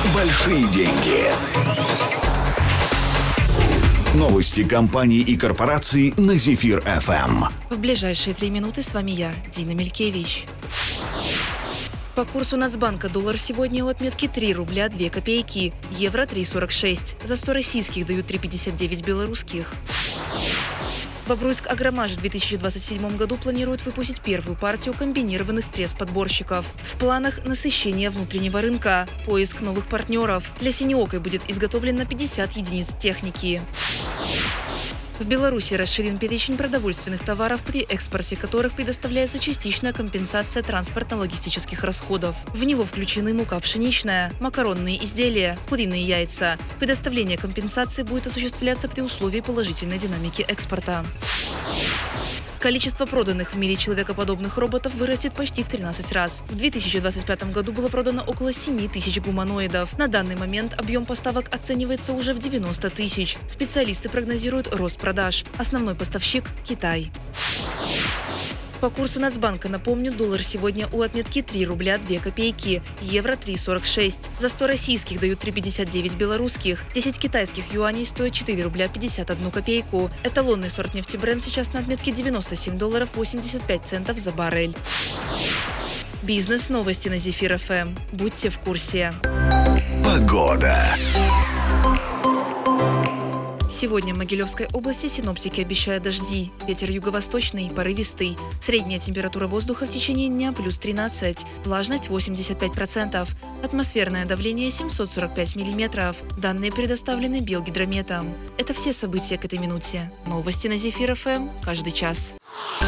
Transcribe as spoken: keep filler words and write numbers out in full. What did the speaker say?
большие деньги. Новости компаний и корпораций на Зефир эф эм. В ближайшие три минуты с вами я, Дина Мелькевич. По курсу Нацбанка доллар сегодня у отметки три рубля две копейки, евро три сорок шесть, за сто российских дают три пятьдесят девять белорусских. Бобруйск-Агромаж в две тысячи двадцать седьмом году планирует выпустить первую партию комбинированных пресс-подборщиков. В планах насыщение внутреннего рынка, поиск новых партнеров. Для Синеокой будет изготовлено пятьдесят единиц техники. В Беларуси расширен перечень продовольственных товаров, при экспорте которых предоставляется частичная компенсация транспортно-логистических расходов. В него включены мука пшеничная, макаронные изделия, куриные яйца. Предоставление компенсации будет осуществляться при условии положительной динамики экспорта. Количество проданных в мире человекоподобных роботов вырастет почти в тринадцать раз. В две тысячи двадцать пятом году было продано около семи тысяч гуманоидов. На данный момент объем поставок оценивается уже в девяносто тысяч. Специалисты прогнозируют рост продаж. Основной поставщик – Китай. По курсу Нацбанка, напомню, доллар сегодня у отметки три рубля две копейки, евро три сорок шесть. За сто российских дают три пятьдесят девять белорусских, десять китайских юаней стоят четыре рубля пятьдесят одну копейку. Эталонный сорт нефти Brent сейчас на отметке девяносто семь долларов восемьдесят пять центов за баррель. Бизнес-новости на Зефир эф эм. Будьте в курсе. Погода. Сегодня в Могилевской области синоптики обещают дожди. Ветер юго-восточный, порывистый. Средняя температура воздуха в течение дня плюс тринадцать. Влажность восемьдесят пять процентов. Атмосферное давление семьсот сорок пять миллиметров. Данные предоставлены Белгидрометом. Это все события к этой минуте. Новости на Зефир эф эм каждый час.